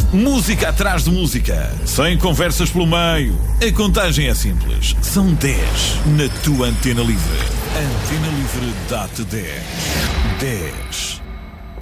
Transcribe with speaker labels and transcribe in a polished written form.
Speaker 1: Música atrás de música, sem conversas pelo meio. A contagem é simples. São 10 na tua Antena Livre. Antena Livre dá-te 10. 10.